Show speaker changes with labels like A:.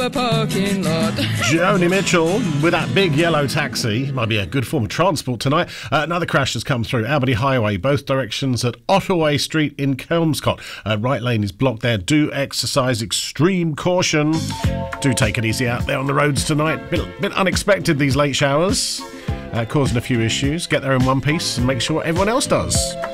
A: parking lot.
B: Joni Mitchell with that big yellow taxi. Might be a good form of transport tonight. Another crash has come through. Albany Highway, both directions at Ottaway Street in Kelmscott. Right lane is blocked there. Do exercise extreme caution. Do take it easy out there on the roads tonight. Bit unexpected, these late showers. Causing a few issues. Get there in one piece and make sure everyone else does.